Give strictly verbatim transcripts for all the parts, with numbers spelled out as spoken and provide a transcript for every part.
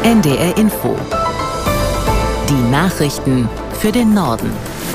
N D R Info. Die Nachrichten für den Norden.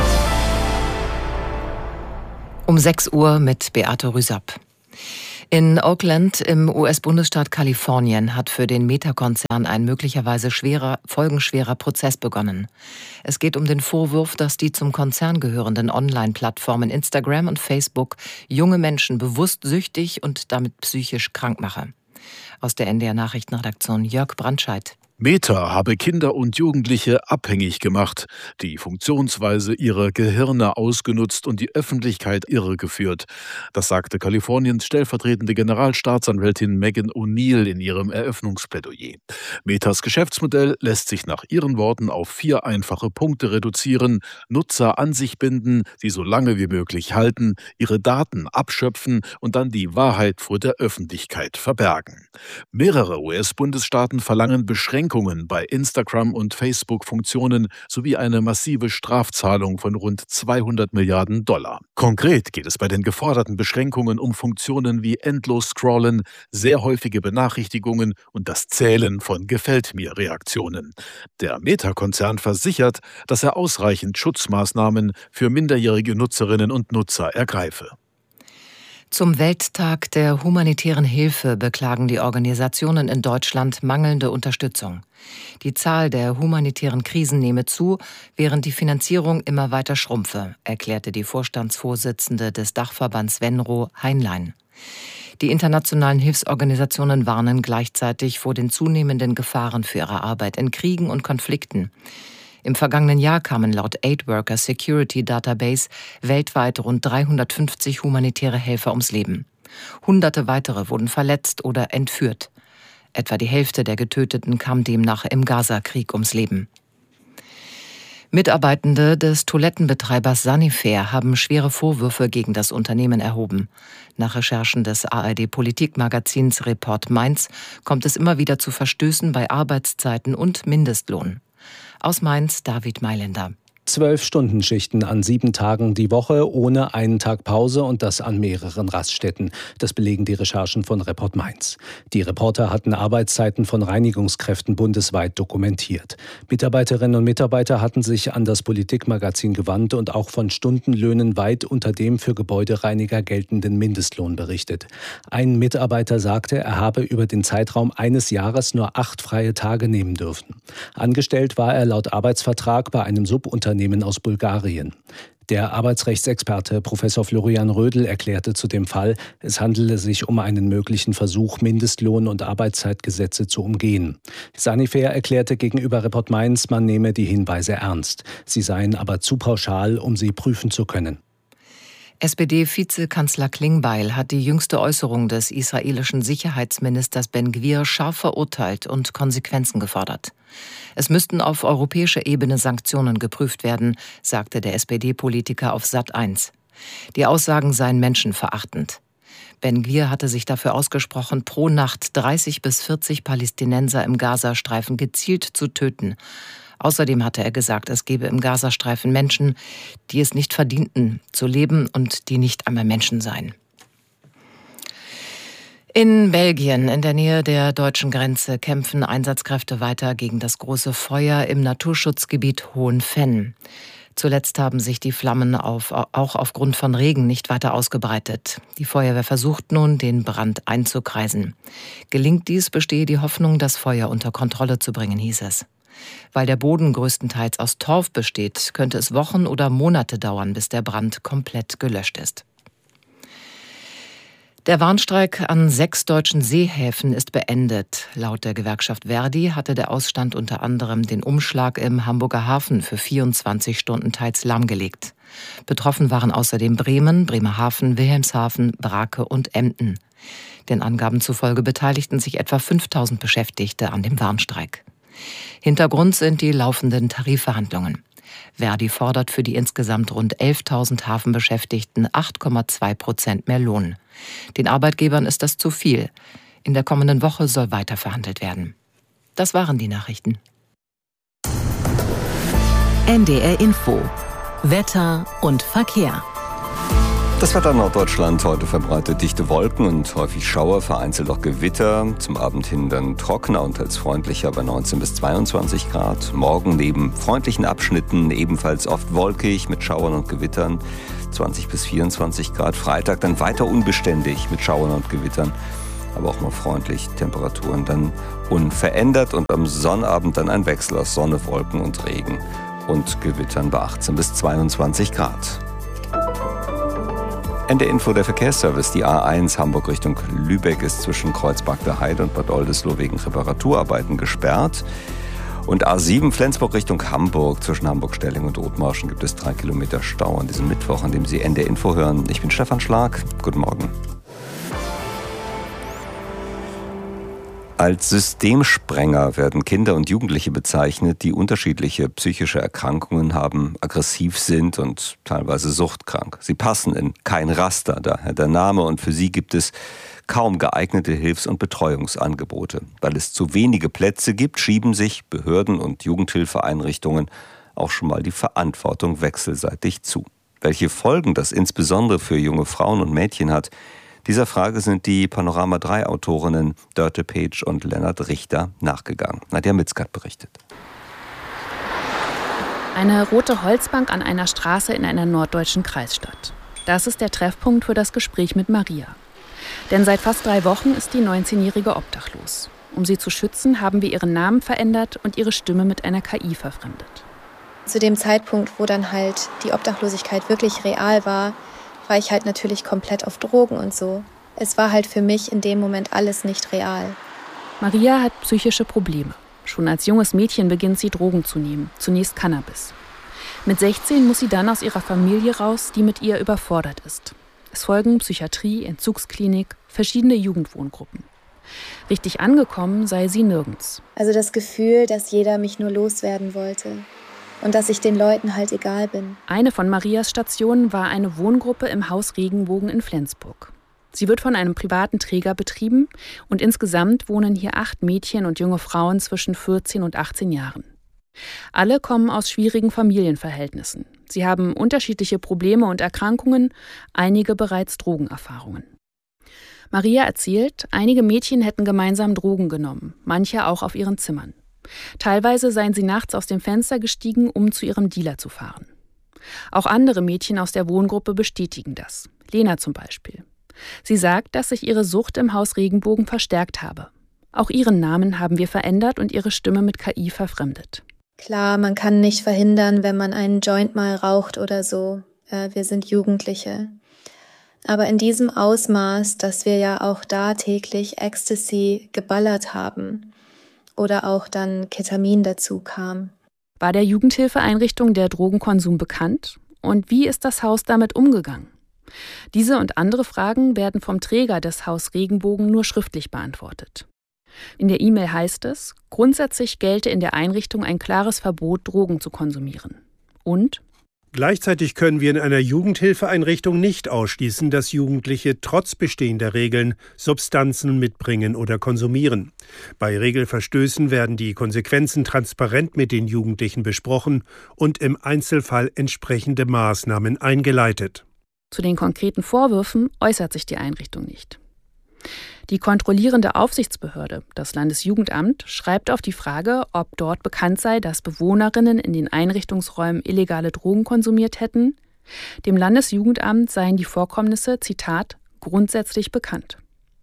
Um sechs Uhr mit Beate Rüsapp. In Oakland im U S-Bundesstaat Kalifornien hat für den Meta-Konzern ein möglicherweise schwerer, folgenschwerer Prozess begonnen. Es geht um den Vorwurf, dass die zum Konzern gehörenden Online-Plattformen Instagram und Facebook junge Menschen bewusst süchtig und damit psychisch krank mache. Aus der N D R-Nachrichtenredaktion Jörg Brandscheid. Meta habe Kinder und Jugendliche abhängig gemacht, die Funktionsweise ihrer Gehirne ausgenutzt und die Öffentlichkeit irregeführt. Das sagte Kaliforniens stellvertretende Generalstaatsanwältin Megan O'Neill in ihrem Eröffnungsplädoyer. Metas Geschäftsmodell lässt sich nach ihren Worten auf vier einfache Punkte reduzieren: Nutzer an sich binden, sie so lange wie möglich halten, ihre Daten abschöpfen und dann die Wahrheit vor der Öffentlichkeit verbergen. Mehrere U S-Bundesstaaten verlangen Beschränkungen bei Instagram- und Facebook-Funktionen sowie eine massive Strafzahlung von rund zweihundert Milliarden Dollar. Konkret geht es bei den geforderten Beschränkungen um Funktionen wie endlos Scrollen, sehr häufige Benachrichtigungen und das Zählen von Gefällt-mir-Reaktionen. Der Meta-Konzern versichert, dass er ausreichend Schutzmaßnahmen für minderjährige Nutzerinnen und Nutzer ergreife. Zum Welttag der humanitären Hilfe beklagen die Organisationen in Deutschland mangelnde Unterstützung. Die Zahl der humanitären Krisen nehme zu, während die Finanzierung immer weiter schrumpfe, erklärte die Vorstandsvorsitzende des Dachverbands Venro, Heinlein. Die internationalen Hilfsorganisationen warnen gleichzeitig vor den zunehmenden Gefahren für ihre Arbeit in Kriegen und Konflikten. Im vergangenen Jahr kamen laut Aid Worker Security Database weltweit rund dreihundertfünfzig humanitäre Helfer ums Leben. Hunderte weitere wurden verletzt oder entführt. Etwa die Hälfte der Getöteten kam demnach im Gaza-Krieg ums Leben. Mitarbeitende des Toilettenbetreibers Sanifair haben schwere Vorwürfe gegen das Unternehmen erhoben. Nach Recherchen des A R D-Politikmagazins Report Mainz kommt es immer wieder zu Verstößen bei Arbeitszeiten und Mindestlohn. Aus Mainz, David Mailänder. Zwölf Stundenschichten an sieben Tagen die Woche, ohne einen Tag Pause und das an mehreren Raststätten. Das belegen die Recherchen von Report Mainz. Die Reporter hatten Arbeitszeiten von Reinigungskräften bundesweit dokumentiert. Mitarbeiterinnen und Mitarbeiter hatten sich an das Politikmagazin gewandt und auch von Stundenlöhnen weit unter dem für Gebäudereiniger geltenden Mindestlohn berichtet. Ein Mitarbeiter sagte, er habe über den Zeitraum eines Jahres nur acht freie Tage nehmen dürfen. Angestellt war er laut Arbeitsvertrag bei einem Subunternehmen aus Bulgarien. Der Arbeitsrechtsexperte Professor Florian Rödel erklärte zu dem Fall, es handele sich um einen möglichen Versuch, Mindestlohn- und Arbeitszeitgesetze zu umgehen. Sanifair erklärte gegenüber Report Mainz, man nehme die Hinweise ernst. Sie seien aber zu pauschal, um sie prüfen zu können. S P D-Vizekanzler Klingbeil hat die jüngste Äußerung des israelischen Sicherheitsministers Ben-Gvir scharf verurteilt und Konsequenzen gefordert. Es müssten auf europäischer Ebene Sanktionen geprüft werden, sagte der S P D-Politiker auf Sat eins. Die Aussagen seien menschenverachtend. Ben-Gvir hatte sich dafür ausgesprochen, pro Nacht dreißig bis vierzig Palästinenser im Gazastreifen gezielt zu töten. Außerdem hatte er gesagt, es gebe im Gazastreifen Menschen, die es nicht verdienten, zu leben und die nicht einmal Menschen seien. In Belgien, in der Nähe der deutschen Grenze, kämpfen Einsatzkräfte weiter gegen das große Feuer im Naturschutzgebiet Hohenfenn. Zuletzt haben sich die Flammen auf, auch aufgrund von Regen nicht weiter ausgebreitet. Die Feuerwehr versucht nun, den Brand einzukreisen. Gelingt dies, bestehe die Hoffnung, das Feuer unter Kontrolle zu bringen, hieß es. Weil der Boden größtenteils aus Torf besteht, könnte es Wochen oder Monate dauern, bis der Brand komplett gelöscht ist. Der Warnstreik an sechs deutschen Seehäfen ist beendet. Laut der Gewerkschaft Verdi hatte der Ausstand unter anderem den Umschlag im Hamburger Hafen für vierundzwanzig Stunden teils lahmgelegt. Betroffen waren außerdem Bremen, Bremerhaven, Wilhelmshaven, Brake und Emden. Den Angaben zufolge beteiligten sich etwa fünftausend Beschäftigte an dem Warnstreik. Hintergrund sind die laufenden Tarifverhandlungen. Verdi fordert für die insgesamt rund elftausend Hafenbeschäftigten acht Komma zwei Prozent mehr Lohn. Den Arbeitgebern ist das zu viel. In der kommenden Woche soll weiter verhandelt werden. Das waren die Nachrichten. N D R Info. Wetter und Verkehr. Das Wetter in Norddeutschland heute verbreitet dichte Wolken und häufig Schauer, vereinzelt auch Gewitter. Zum Abend hin dann trockener und teils freundlicher bei neunzehn bis zweiundzwanzig Grad. Morgen neben freundlichen Abschnitten ebenfalls oft wolkig mit Schauern und Gewittern. zwanzig bis vierundzwanzig Grad. Freitag dann weiter unbeständig mit Schauern und Gewittern. Aber auch mal freundlich. Temperaturen dann unverändert und am Sonnabend dann ein Wechsel aus Sonne, Wolken und Regen und Gewittern bei achtzehn bis zweiundzwanzig Grad. Ende Info der Verkehrsservice. Die A eins Hamburg Richtung Lübeck ist zwischen Kreuzberg der Heide und Bad Oldesloe wegen Reparaturarbeiten gesperrt. Und A sieben Flensburg Richtung Hamburg zwischen Hamburg-Stelling und Othmarschen gibt es drei Kilometer Stau an diesem Mittwoch, an dem Sie Ende Info hören. Ich bin Stefan Schlag. Guten Morgen. Als Systemsprenger werden Kinder und Jugendliche bezeichnet, die unterschiedliche psychische Erkrankungen haben, aggressiv sind und teilweise suchtkrank. Sie passen in kein Raster, daher der Name, und für sie gibt es kaum geeignete Hilfs- und Betreuungsangebote. Weil es zu wenige Plätze gibt, schieben sich Behörden und Jugendhilfeeinrichtungen auch schon mal die Verantwortung wechselseitig zu. Welche Folgen das insbesondere für junge Frauen und Mädchen hat, dieser Frage sind die Panorama drei Autorinnen Dörte Page und Lennart Richter nachgegangen. Nadja Mitzkat berichtet. Eine rote Holzbank an einer Straße in einer norddeutschen Kreisstadt. Das ist der Treffpunkt für das Gespräch mit Maria. Denn seit fast drei Wochen ist die neunzehnjährige obdachlos. Um sie zu schützen, haben wir ihren Namen verändert und ihre Stimme mit einer K I verfremdet. Zu dem Zeitpunkt, wo dann halt die Obdachlosigkeit wirklich real war, war ich halt natürlich komplett auf Drogen und so. Es war halt für mich in dem Moment alles nicht real. Maria hat psychische Probleme. Schon als junges Mädchen beginnt sie Drogen zu nehmen, zunächst Cannabis. Mit sechzehn muss sie dann aus ihrer Familie raus, die mit ihr überfordert ist. Es folgen Psychiatrie, Entzugsklinik, verschiedene Jugendwohngruppen. Richtig angekommen sei sie nirgends. Also das Gefühl, dass jeder mich nur loswerden wollte. Und dass ich den Leuten halt egal bin. Eine von Marias Stationen war eine Wohngruppe im Haus Regenbogen in Flensburg. Sie wird von einem privaten Träger betrieben und insgesamt wohnen hier acht Mädchen und junge Frauen zwischen vierzehn und achtzehn Jahren. Alle kommen aus schwierigen Familienverhältnissen. Sie haben unterschiedliche Probleme und Erkrankungen, einige bereits Drogenerfahrungen. Maria erzählt, einige Mädchen hätten gemeinsam Drogen genommen, manche auch auf ihren Zimmern. Teilweise seien sie nachts aus dem Fenster gestiegen, um zu ihrem Dealer zu fahren. Auch andere Mädchen aus der Wohngruppe bestätigen das. Lena zum Beispiel. Sie sagt, dass sich ihre Sucht im Haus Regenbogen verstärkt habe. Auch ihren Namen haben wir verändert und ihre Stimme mit K I verfremdet. Klar, man kann nicht verhindern, wenn man einen Joint mal raucht oder so. Äh, wir sind Jugendliche. Aber in diesem Ausmaß, dass wir ja auch da täglich Ecstasy geballert haben, oder auch dann Ketamin dazu kam. War der Jugendhilfeeinrichtung der Drogenkonsum bekannt? Und wie ist das Haus damit umgegangen? Diese und andere Fragen werden vom Träger des Haus Regenbogen nur schriftlich beantwortet. In der E-Mail heißt es, grundsätzlich gelte in der Einrichtung ein klares Verbot, Drogen zu konsumieren. Und gleichzeitig können wir in einer Jugendhilfeeinrichtung nicht ausschließen, dass Jugendliche trotz bestehender Regeln Substanzen mitbringen oder konsumieren. Bei Regelverstößen werden die Konsequenzen transparent mit den Jugendlichen besprochen und im Einzelfall entsprechende Maßnahmen eingeleitet. Zu den konkreten Vorwürfen äußert sich die Einrichtung nicht. Die kontrollierende Aufsichtsbehörde, das Landesjugendamt, schreibt auf die Frage, ob dort bekannt sei, dass Bewohnerinnen in den Einrichtungsräumen illegale Drogen konsumiert hätten. Dem Landesjugendamt seien die Vorkommnisse, Zitat, grundsätzlich bekannt.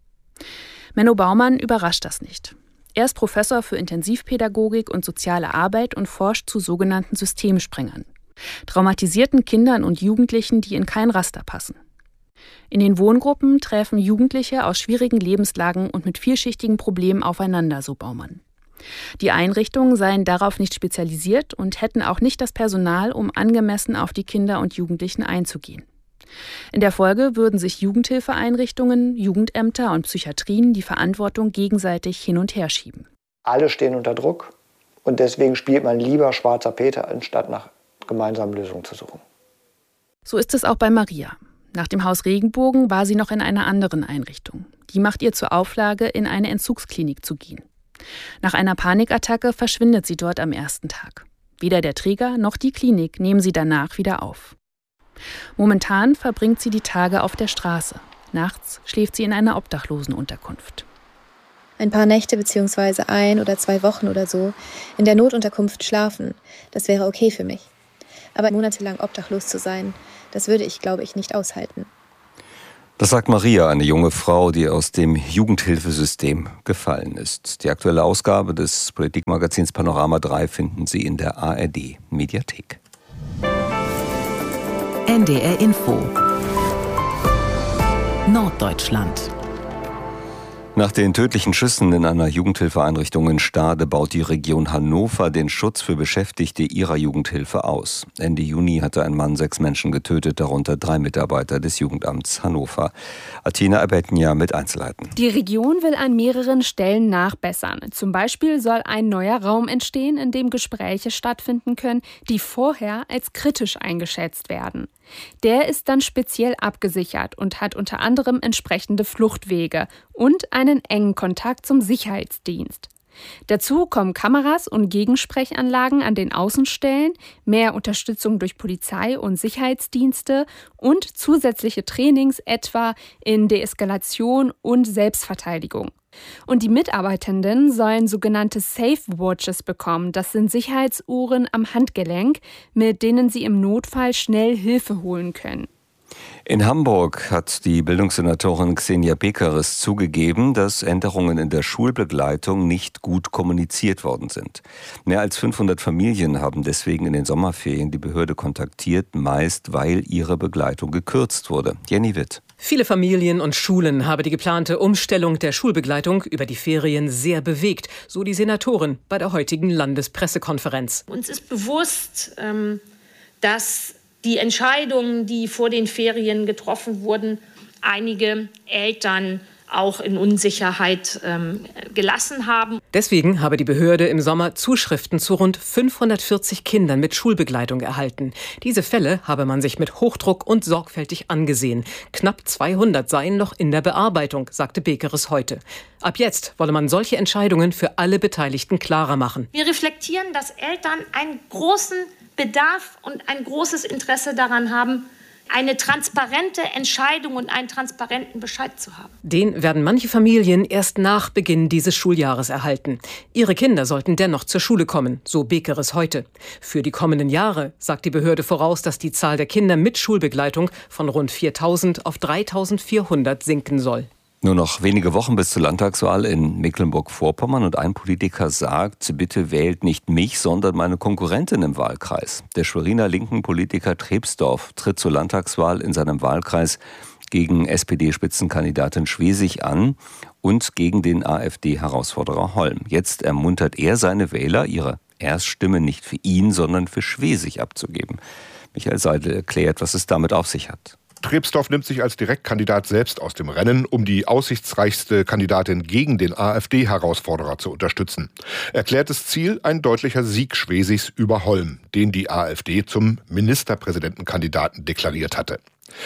Menno Baumann überrascht das nicht. Er ist Professor für Intensivpädagogik und soziale Arbeit und forscht zu sogenannten Systemsprengern, traumatisierten Kindern und Jugendlichen, die in kein Raster passen. In den Wohngruppen treffen Jugendliche aus schwierigen Lebenslagen und mit vielschichtigen Problemen aufeinander, so Baumann. Die Einrichtungen seien darauf nicht spezialisiert und hätten auch nicht das Personal, um angemessen auf die Kinder und Jugendlichen einzugehen. In der Folge würden sich Jugendhilfeeinrichtungen, Jugendämter und Psychiatrien die Verantwortung gegenseitig hin und her schieben. Alle stehen unter Druck und deswegen spielt man lieber schwarzer Peter, anstatt nach gemeinsamen Lösungen zu suchen. So ist es auch bei Maria. Nach dem Haus Regenbogen war sie noch in einer anderen Einrichtung. Die macht ihr zur Auflage, in eine Entzugsklinik zu gehen. Nach einer Panikattacke verschwindet sie dort am ersten Tag. Weder der Träger noch die Klinik nehmen sie danach wieder auf. Momentan verbringt sie die Tage auf der Straße. Nachts schläft sie in einer Obdachlosenunterkunft. Ein paar Nächte beziehungsweise ein oder zwei Wochen oder so in der Notunterkunft schlafen, das wäre okay für mich. Aber monatelang obdachlos zu sein, das würde ich, glaube ich, nicht aushalten. Das sagt Maria, eine junge Frau, die aus dem Jugendhilfesystem gefallen ist. Die aktuelle Ausgabe des Politikmagazins Panorama drei finden Sie in der A R D-Mediathek. N D R Info Norddeutschland. Nach den tödlichen Schüssen in einer Jugendhilfeeinrichtung in Stade baut die Region Hannover den Schutz für Beschäftigte ihrer Jugendhilfe aus. Ende Juni hatte ein Mann sechs Menschen getötet, darunter drei Mitarbeiter des Jugendamts Hannover. Athena Abetnia mit Einzelheiten. Die Region will an mehreren Stellen nachbessern. Zum Beispiel soll ein neuer Raum entstehen, in dem Gespräche stattfinden können, die vorher als kritisch eingeschätzt werden. Der ist dann speziell abgesichert und hat unter anderem entsprechende Fluchtwege und einen engen Kontakt zum Sicherheitsdienst. Dazu kommen Kameras und Gegensprechanlagen an den Außenstellen, mehr Unterstützung durch Polizei und Sicherheitsdienste und zusätzliche Trainings etwa in Deeskalation und Selbstverteidigung. Und die Mitarbeitenden sollen sogenannte Safe Watches bekommen. Das sind Sicherheitsuhren am Handgelenk, mit denen sie im Notfall schnell Hilfe holen können. In Hamburg hat die Bildungssenatorin Xenia Bekeres zugegeben, dass Änderungen in der Schulbegleitung nicht gut kommuniziert worden sind. Mehr als fünfhundert Familien haben deswegen in den Sommerferien die Behörde kontaktiert, meist weil ihre Begleitung gekürzt wurde. Jenny Witt. Viele Familien und Schulen habe die geplante Umstellung der Schulbegleitung über die Ferien sehr bewegt, so die Senatorin bei der heutigen Landespressekonferenz. Uns ist bewusst, dass die Entscheidungen, die vor den Ferien getroffen wurden, einige Eltern auch in Unsicherheit ähm, gelassen haben. Deswegen habe die Behörde im Sommer Zuschriften zu rund fünfhundertvierzig Kindern mit Schulbegleitung erhalten. Diese Fälle habe man sich mit Hochdruck und sorgfältig angesehen. Knapp zweihundert seien noch in der Bearbeitung, sagte Bekeres heute. Ab jetzt wolle man solche Entscheidungen für alle Beteiligten klarer machen. Wir reflektieren, dass Eltern einen großen Bedarf und ein großes Interesse daran haben, eine transparente Entscheidung und einen transparenten Bescheid zu haben. Den werden manche Familien erst nach Beginn dieses Schuljahres erhalten. Ihre Kinder sollten dennoch zur Schule kommen, so Bekeres heute. Für die kommenden Jahre sagt die Behörde voraus, dass die Zahl der Kinder mit Schulbegleitung von rund viertausend auf dreitausendvierhundert sinken soll. Nur noch wenige Wochen bis zur Landtagswahl in Mecklenburg-Vorpommern und ein Politiker sagt, bitte wählt nicht mich, sondern meine Konkurrentin im Wahlkreis. Der Schweriner linken Politiker Trepsdorf tritt zur Landtagswahl in seinem Wahlkreis gegen S P D-Spitzenkandidatin Schwesig an und gegen den AfD-Herausforderer Holm. Jetzt ermuntert er seine Wähler, ihre Erststimme nicht für ihn, sondern für Schwesig abzugeben. Michael Seidel erklärt, was es damit auf sich hat. Trepsdorf nimmt sich als Direktkandidat selbst aus dem Rennen, um die aussichtsreichste Kandidatin gegen den AfD-Herausforderer zu unterstützen. Erklärtes Ziel: ein deutlicher Sieg Schwesigs über Holm, den die AfD zum Ministerpräsidentenkandidaten deklariert hatte.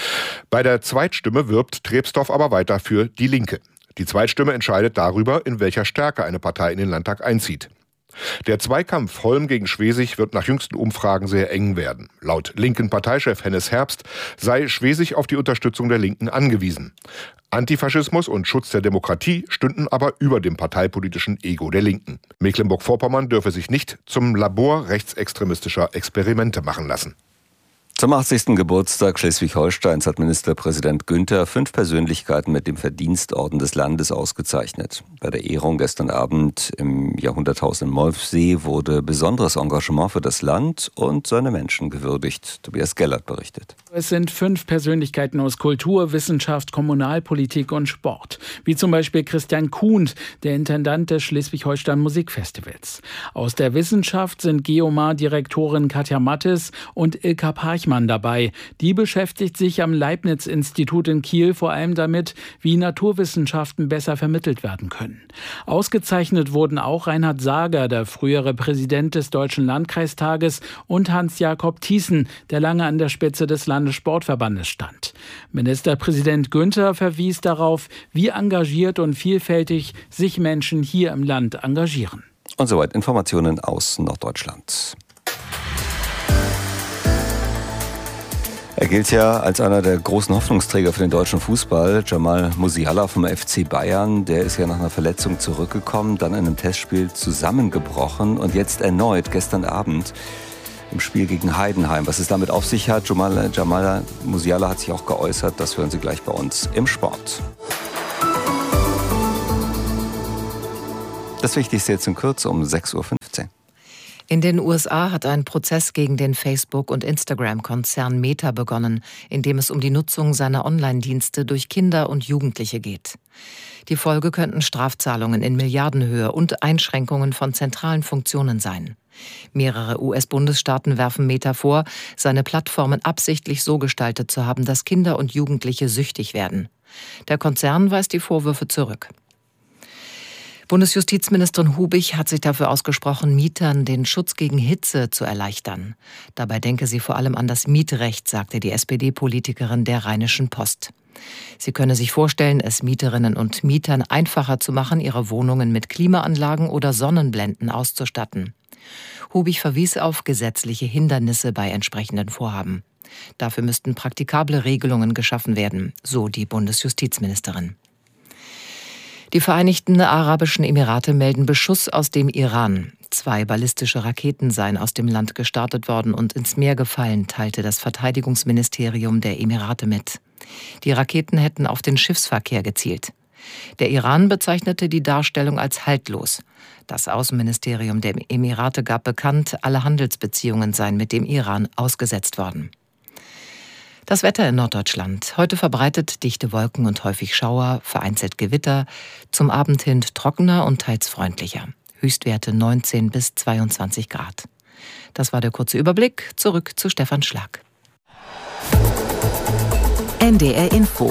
Bei der Zweitstimme wirbt Trepsdorf aber weiter für die Linke. Die Zweitstimme entscheidet darüber, in welcher Stärke eine Partei in den Landtag einzieht. Der Zweikampf Holm gegen Schwesig wird nach jüngsten Umfragen sehr eng werden. Laut linken Parteichef Hennes Herbst sei Schwesig auf die Unterstützung der Linken angewiesen. Antifaschismus und Schutz der Demokratie stünden aber über dem parteipolitischen Ego der Linken. Mecklenburg-Vorpommern dürfe sich nicht zum Labor rechtsextremistischer Experimente machen lassen. Zum achtzigsten Geburtstag Schleswig-Holsteins hat Ministerpräsident Günther fünf Persönlichkeiten mit dem Verdienstorden des Landes ausgezeichnet. Bei der Ehrung gestern Abend im Jahrhunderthaus in Molfsee wurde besonderes Engagement für das Land und seine Menschen gewürdigt. Tobias Gellert berichtet. Es sind fünf Persönlichkeiten aus Kultur, Wissenschaft, Kommunalpolitik und Sport. Wie zum Beispiel Christian Kuhnt, der Intendant des Schleswig-Holstein Musikfestivals. Aus der Wissenschaft sind Geomar-Direktorin Katja Mattes und Ilka Parchmann dabei. Die beschäftigt sich am Leibniz-Institut in Kiel vor allem damit, wie Naturwissenschaften besser vermittelt werden können. Ausgezeichnet wurden auch Reinhard Sager, der frühere Präsident des Deutschen Landkreistages, und Hans-Jakob Thiessen, der lange an der Spitze des Landessportverbandes stand. Ministerpräsident Günther verwies darauf, wie engagiert und vielfältig sich Menschen hier im Land engagieren. Und soweit Informationen aus Norddeutschland. Er gilt ja als einer der großen Hoffnungsträger für den deutschen Fußball. Jamal Musiala vom F C Bayern, der ist ja nach einer Verletzung zurückgekommen, dann in einem Testspiel zusammengebrochen und jetzt erneut gestern Abend im Spiel gegen Heidenheim. Was es damit auf sich hat, Jamal, Jamal Musiala hat sich auch geäußert, das hören Sie gleich bei uns im Sport. Das Wichtigste jetzt in Kürze um sechs Uhr fünfzehn. In den U S A hat ein Prozess gegen den Facebook- und Instagram-Konzern Meta begonnen, in dem es um die Nutzung seiner Online-Dienste durch Kinder und Jugendliche geht. Die Folge könnten Strafzahlungen in Milliardenhöhe und Einschränkungen von zentralen Funktionen sein. Mehrere U S-Bundesstaaten werfen Meta vor, seine Plattformen absichtlich so gestaltet zu haben, dass Kinder und Jugendliche süchtig werden. Der Konzern weist die Vorwürfe zurück. Bundesjustizministerin Hubich hat sich dafür ausgesprochen, Mietern den Schutz gegen Hitze zu erleichtern. Dabei denke sie vor allem an das Mietrecht, sagte die S P D-Politikerin der Rheinischen Post. Sie könne sich vorstellen, es Mieterinnen und Mietern einfacher zu machen, ihre Wohnungen mit Klimaanlagen oder Sonnenblenden auszustatten. Hubich verwies auf gesetzliche Hindernisse bei entsprechenden Vorhaben. Dafür müssten praktikable Regelungen geschaffen werden, so die Bundesjustizministerin. Die Vereinigten Arabischen Emirate melden Beschuss aus dem Iran. Zwei ballistische Raketen seien aus dem Land gestartet worden und ins Meer gefallen, teilte das Verteidigungsministerium der Emirate mit. Die Raketen hätten auf den Schiffsverkehr gezielt. Der Iran bezeichnete die Darstellung als haltlos. Das Außenministerium der Emirate gab bekannt, alle Handelsbeziehungen seien mit dem Iran ausgesetzt worden. Das Wetter in Norddeutschland. Heute verbreitet dichte Wolken und häufig Schauer, vereinzelt Gewitter. Zum Abend hin trockener und teils freundlicher. Höchstwerte neunzehn bis zweiundzwanzig Grad. Das war der kurze Überblick. Zurück zu Stefan Schlag. N D R Info.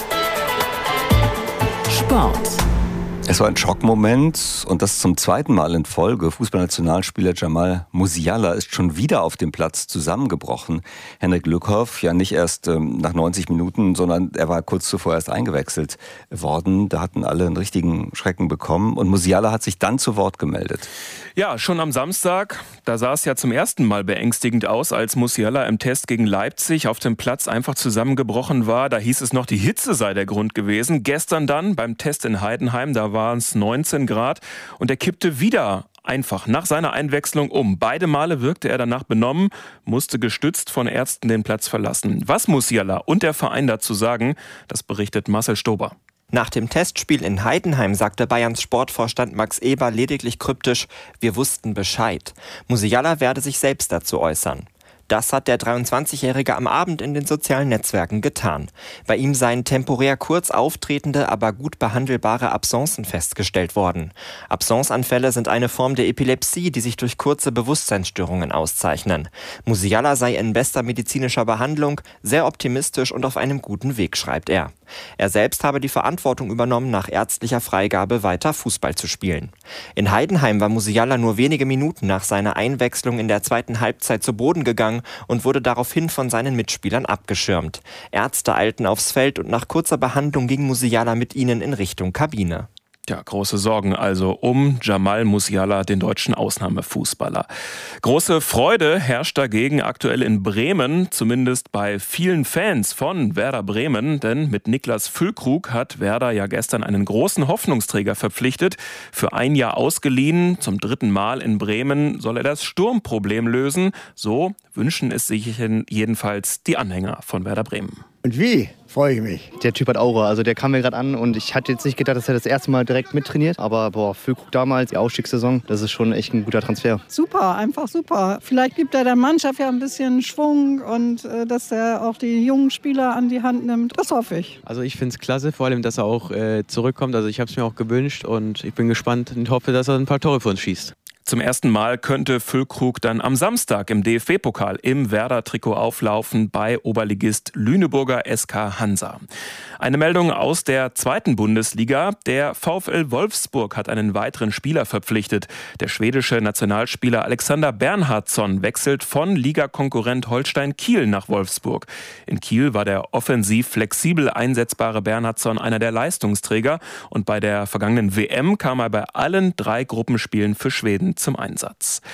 Sport. Es war ein Schockmoment und das zum zweiten Mal in Folge. Fußballnationalspieler Jamal Musiala ist schon wieder auf dem Platz zusammengebrochen. Henrik Lückhoff, ja nicht erst ähm, nach neunzig Minuten, sondern er war kurz zuvor erst eingewechselt worden. Da hatten alle einen richtigen Schrecken bekommen und Musiala hat sich dann zu Wort gemeldet. Ja, schon am Samstag, da sah es ja zum ersten Mal beängstigend aus, als Musiala im Test gegen Leipzig auf dem Platz einfach zusammengebrochen war. Da hieß es noch, die Hitze sei der Grund gewesen. Gestern dann beim Test in Heidenheim, da waren es neunzehn Grad und er kippte wieder einfach nach seiner Einwechslung um. Beide Male wirkte er danach benommen, musste gestützt von Ärzten den Platz verlassen. Was Musiala und der Verein dazu sagen, das berichtet Marcel Stober. Nach dem Testspiel in Heidenheim sagte Bayerns Sportvorstand Max Eber lediglich kryptisch, wir wussten Bescheid. Musiala werde sich selbst dazu äußern. Das hat der dreiundzwanzigjährige am Abend in den sozialen Netzwerken getan. Bei ihm seien temporär kurz auftretende, aber gut behandelbare Absencen festgestellt worden. Absenceanfälle sind eine Form der Epilepsie, die sich durch kurze Bewusstseinsstörungen auszeichnen. Musiala sei in bester medizinischer Behandlung, sehr optimistisch und auf einem guten Weg, schreibt er. Er selbst habe die Verantwortung übernommen, nach ärztlicher Freigabe weiter Fußball zu spielen. In Heidenheim war Musiala nur wenige Minuten nach seiner Einwechslung in der zweiten Halbzeit zu Boden gegangen und wurde daraufhin von seinen Mitspielern abgeschirmt. Ärzte eilten aufs Feld und nach kurzer Behandlung ging Musiala mit ihnen in Richtung Kabine. Ja, große Sorgen also um Jamal Musiala, den deutschen Ausnahmefußballer. Große Freude herrscht dagegen aktuell in Bremen, zumindest bei vielen Fans von Werder Bremen, denn mit Niklas Füllkrug hat Werder ja gestern einen großen Hoffnungsträger verpflichtet. Für ein Jahr ausgeliehen, zum dritten Mal in Bremen soll er das Sturmproblem lösen. So wünschen es sich jedenfalls die Anhänger von Werder Bremen. Und wie? Freue ich mich. Der Typ hat Aura, also der kam mir gerade an und ich hatte jetzt nicht gedacht, dass er das erste Mal direkt mittrainiert. Aber boah, Füllkrug damals, die Aufstiegssaison, das ist schon echt ein guter Transfer. Super, einfach super. Vielleicht gibt er der Mannschaft ja ein bisschen Schwung und äh, dass er auch die jungen Spieler an die Hand nimmt. Das hoffe ich. Also ich finde es klasse, vor allem, dass er auch äh, zurückkommt. Also ich habe es mir auch gewünscht und ich bin gespannt und hoffe, dass er ein paar Tore für uns schießt. Zum ersten Mal könnte Füllkrug dann am Samstag im D F B-Pokal im Werder-Trikot auflaufen bei Oberligist Lüneburger S K Hansa. Eine Meldung aus der zweiten Bundesliga. Der VfL Wolfsburg hat einen weiteren Spieler verpflichtet. Der schwedische Nationalspieler Alexander Bernhardsson wechselt von Ligakonkurrent Holstein Kiel nach Wolfsburg. In Kiel war der offensiv flexibel einsetzbare Bernhardsson einer der Leistungsträger und bei der vergangenen W M kam er bei allen drei Gruppenspielen für Schweden zum Einsatz.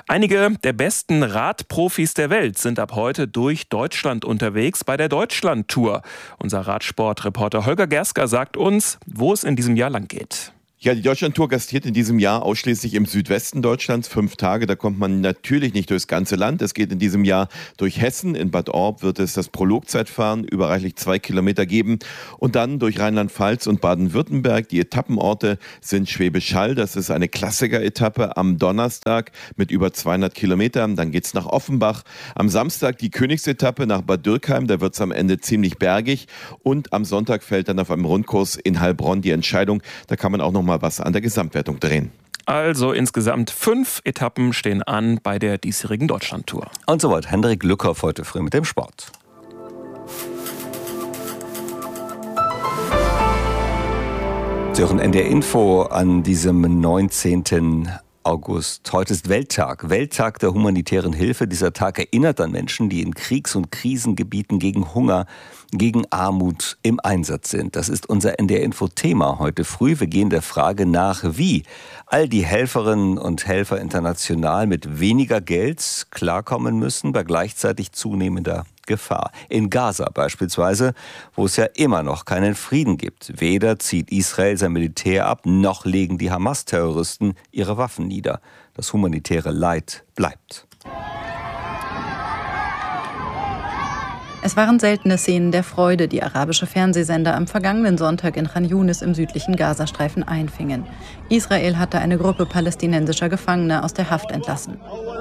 Einige der besten Radprofis der Welt sind ab heute durch Deutschland unterwegs bei der Deutschland-Tour. Unser Radsportreporter Holger Gersker sagt uns, wo es in diesem Jahr lang geht. Ja, die Deutschlandtour gastiert in diesem Jahr ausschließlich im Südwesten Deutschlands. Fünf Tage, da kommt man natürlich nicht durchs ganze Land. Es geht in diesem Jahr durch Hessen. In Bad Orb wird es das Prologzeitfahren über reichlich zwei Kilometer geben. Und dann durch Rheinland-Pfalz und Baden-Württemberg. Die Etappenorte sind Schwäbisch Hall. Das ist eine Klassiker-Etappe am Donnerstag mit über zweihundert Kilometern. Dann geht's nach Offenbach. Am Samstag die Königsetappe nach Bad Dürkheim. Da wird's am Ende ziemlich bergig. Und am Sonntag fällt dann auf einem Rundkurs in Heilbronn die Entscheidung. Da kann man auch noch mal was an der Gesamtwertung drehen. Also insgesamt fünf Etappen stehen an bei der diesjährigen Deutschlandtour. Und soweit Hendrik Lückhoff heute früh mit dem Sport. Sie hören N D R Info an diesem neunzehnten August. Heute ist Welttag, Welttag der humanitären Hilfe. Dieser Tag erinnert an Menschen, die in Kriegs- und Krisengebieten gegen Hunger, gegen Armut im Einsatz sind. Das ist unser N D R-Info-Thema heute früh. Wir gehen der Frage nach, wie all die Helferinnen und Helfer international mit weniger Geld klarkommen müssen bei gleichzeitig zunehmender Gefahr. In Gaza beispielsweise, wo es ja immer noch keinen Frieden gibt. Weder zieht Israel sein Militär ab, noch legen die Hamas-Terroristen ihre Waffen nieder. Das humanitäre Leid bleibt. Es waren seltene Szenen der Freude, die arabische Fernsehsender am vergangenen Sonntag in Khan Yunis im südlichen Gazastreifen einfingen. Israel hatte eine Gruppe palästinensischer Gefangener aus der Haft entlassen.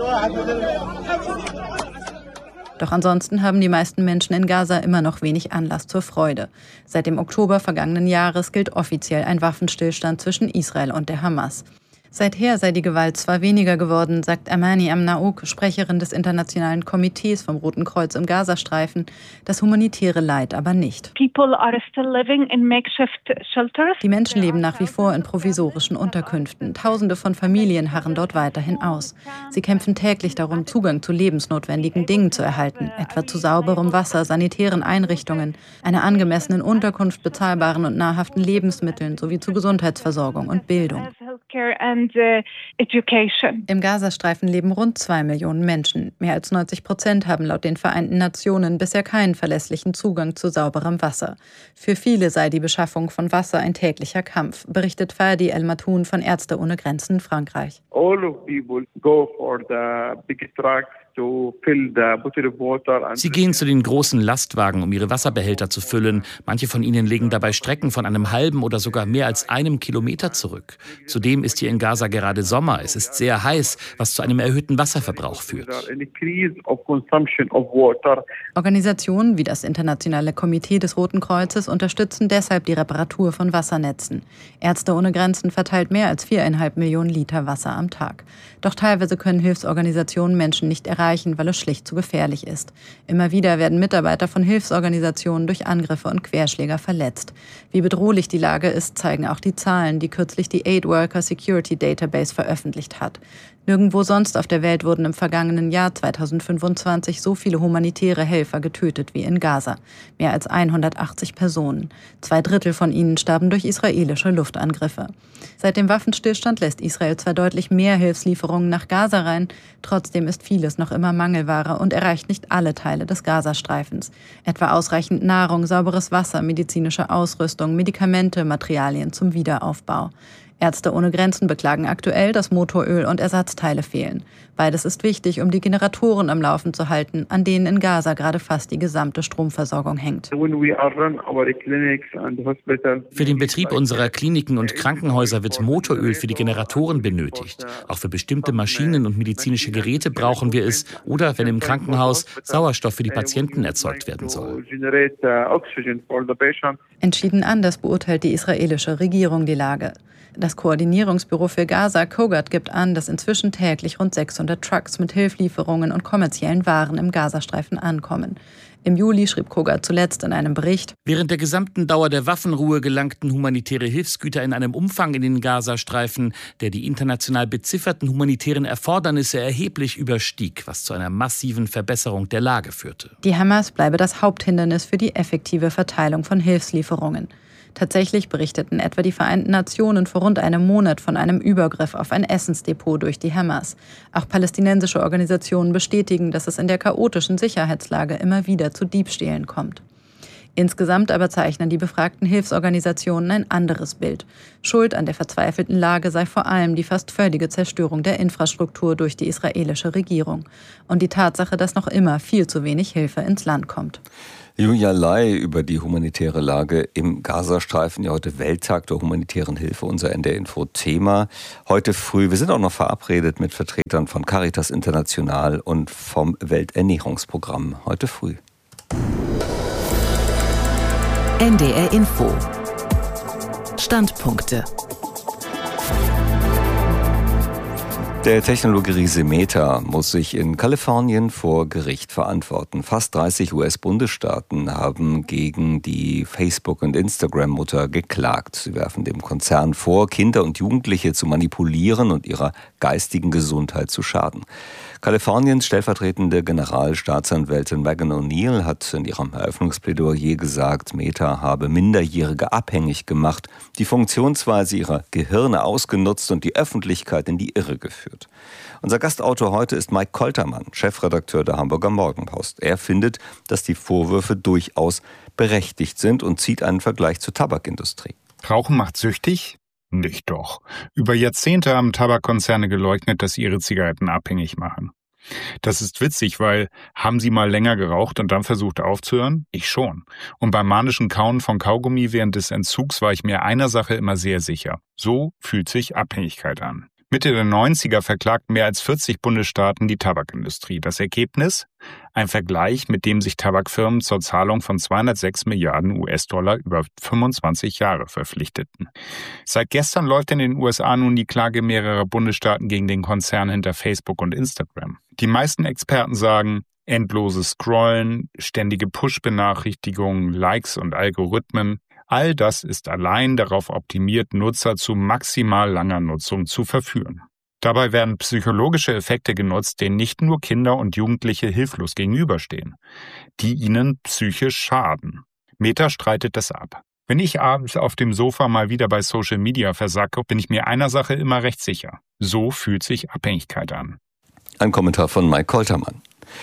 Doch ansonsten haben die meisten Menschen in Gaza immer noch wenig Anlass zur Freude. Seit dem Oktober vergangenen Jahres gilt offiziell ein Waffenstillstand zwischen Israel und der Hamas. Seither sei die Gewalt zwar weniger geworden, sagt Amani Amnaouk, Sprecherin des Internationalen Komitees vom Roten Kreuz im Gazastreifen, das humanitäre Leid aber nicht. Die Menschen leben nach wie vor in provisorischen Unterkünften. Tausende von Familien harren dort weiterhin aus. Sie kämpfen täglich darum, Zugang zu lebensnotwendigen Dingen zu erhalten, etwa zu sauberem Wasser, sanitären Einrichtungen, einer angemessenen Unterkunft, bezahlbaren und nahrhaften Lebensmitteln sowie zu Gesundheitsversorgung und Bildung. Im Gazastreifen leben rund zwei Millionen Menschen. Mehr als neunzig Prozent haben laut den Vereinten Nationen bisher keinen verlässlichen Zugang zu sauberem Wasser. Für viele sei die Beschaffung von Wasser ein täglicher Kampf, berichtet Fadi El Matoun von Ärzte ohne Grenzen Frankreich. All of people go for the big trucks. Sie gehen zu den großen Lastwagen, um ihre Wasserbehälter zu füllen. Manche von ihnen legen dabei Strecken von einem halben oder sogar mehr als einem Kilometer zurück. Zudem ist hier in Gaza gerade Sommer. Es ist sehr heiß, was zu einem erhöhten Wasserverbrauch führt. Organisationen wie das Internationale Komitee des Roten Kreuzes unterstützen deshalb die Reparatur von Wassernetzen. Ärzte ohne Grenzen verteilt mehr als viereinhalb Millionen Liter Wasser am Tag. Doch teilweise können Hilfsorganisationen Menschen nicht erreichen, weil es schlicht zu gefährlich ist. Immer wieder werden Mitarbeiter von Hilfsorganisationen durch Angriffe und Querschläger verletzt. Wie bedrohlich die Lage ist, zeigen auch die Zahlen, die kürzlich die Aid Worker Security Database veröffentlicht hat. Nirgendwo sonst auf der Welt wurden im vergangenen Jahr zweitausendfünfundzwanzig so viele humanitäre Helfer getötet wie in Gaza. Mehr als hundertachtzig Personen. Zwei Drittel von ihnen starben durch israelische Luftangriffe. Seit dem Waffenstillstand lässt Israel zwar deutlich mehr Hilfslieferungen nach Gaza rein, trotzdem ist vieles noch immer Mangelware und erreicht nicht alle Teile des Gazastreifens. Etwa ausreichend Nahrung, sauberes Wasser, medizinische Ausrüstung, Medikamente, Materialien zum Wiederaufbau. Ärzte ohne Grenzen beklagen aktuell, dass Motoröl und Ersatzteile fehlen. Beides ist wichtig, um die Generatoren am Laufen zu halten, an denen in Gaza gerade fast die gesamte Stromversorgung hängt. Für den Betrieb unserer Kliniken und Krankenhäuser wird Motoröl für die Generatoren benötigt. Auch für bestimmte Maschinen und medizinische Geräte brauchen wir es oder wenn im Krankenhaus Sauerstoff für die Patienten erzeugt werden soll. Entschieden anders beurteilt die israelische Regierung die Lage. Das Koordinierungsbüro für Gaza, COGAT, gibt an, dass inzwischen täglich rund sechshundert Trucks mit Hilfslieferungen und kommerziellen Waren im Gazastreifen ankommen. Im Juli schrieb COGAT zuletzt in einem Bericht: Während der gesamten Dauer der Waffenruhe gelangten humanitäre Hilfsgüter in einem Umfang in den Gazastreifen, der die international bezifferten humanitären Erfordernisse erheblich überstieg, was zu einer massiven Verbesserung der Lage führte. Die Hamas bleibe das Haupthindernis für die effektive Verteilung von Hilfslieferungen. Tatsächlich berichteten etwa die Vereinten Nationen vor rund einem Monat von einem Übergriff auf ein Essensdepot durch die Hamas. Auch palästinensische Organisationen bestätigen, dass es in der chaotischen Sicherheitslage immer wieder zu Diebstählen kommt. Insgesamt aber zeichnen die befragten Hilfsorganisationen ein anderes Bild. Schuld an der verzweifelten Lage sei vor allem die fast völlige Zerstörung der Infrastruktur durch die israelische Regierung und die Tatsache, dass noch immer viel zu wenig Hilfe ins Land kommt. Julia Lai über die humanitäre Lage im Gazastreifen, ja heute Welttag der humanitären Hilfe, unser N D R-Info-Thema. Heute früh, wir sind auch noch verabredet mit Vertretern von Caritas International und vom Welternährungsprogramm. Heute früh. N D R Info. Standpunkte. Der Technologieriese Meta muss sich in Kalifornien vor Gericht verantworten. Fast dreißig U S-Bundesstaaten haben gegen die Facebook- und Instagram-Mutter geklagt. Sie werfen dem Konzern vor, Kinder und Jugendliche zu manipulieren und ihrer geistigen Gesundheit zu schaden. Kaliforniens stellvertretende Generalstaatsanwältin Megan O'Neill hat in ihrem Eröffnungsplädoyer gesagt, Meta habe Minderjährige abhängig gemacht, die Funktionsweise ihrer Gehirne ausgenutzt und die Öffentlichkeit in die Irre geführt. Unser Gastautor heute ist Mike Koltermann, Chefredakteur der Hamburger Morgenpost. Er findet, dass die Vorwürfe durchaus berechtigt sind und zieht einen Vergleich zur Tabakindustrie. Rauchen macht süchtig? Nicht doch. Über Jahrzehnte haben Tabakkonzerne geleugnet, dass sie ihre Zigaretten abhängig machen. Das ist witzig, weil haben Sie mal länger geraucht und dann versucht aufzuhören? Ich schon. Und beim manischen Kauen von Kaugummi während des Entzugs war ich mir einer Sache immer sehr sicher. So fühlt sich Abhängigkeit an. Mitte der neunziger verklagten mehr als vierzig Bundesstaaten die Tabakindustrie. Das Ergebnis? Ein Vergleich, mit dem sich Tabakfirmen zur Zahlung von zweihundertsechs Milliarden U S-Dollar über fünfundzwanzig Jahre verpflichteten. Seit gestern läuft in den U S A nun die Klage mehrerer Bundesstaaten gegen den Konzern hinter Facebook und Instagram. Die meisten Experten sagen, endloses Scrollen, ständige Push-Benachrichtigungen, Likes und Algorithmen, all das ist allein darauf optimiert, Nutzer zu maximal langer Nutzung zu verführen. Dabei werden psychologische Effekte genutzt, denen nicht nur Kinder und Jugendliche hilflos gegenüberstehen, die ihnen psychisch schaden. Meta streitet das ab. Wenn ich abends auf dem Sofa mal wieder bei Social Media versacke, bin ich mir einer Sache immer recht sicher. So fühlt sich Abhängigkeit an. Ein Kommentar von Mike Koltermann.